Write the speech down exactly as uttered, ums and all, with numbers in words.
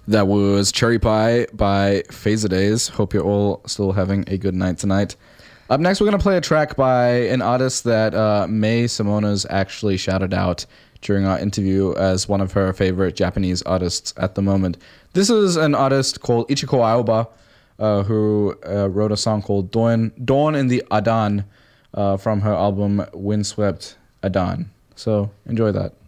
That was Cherry Pie by Phasadays. Hope you're all still having a good night tonight. Up next, we're going to play a track by an artist that uh, May Simonas actually shouted out during our interview as one of her favorite Japanese artists at the moment. This is an artist called Ichiko Aoba, uh, who uh, wrote a song called Dawn, Dawn in the Adan uh, from her album Windswept Adan. So enjoy that.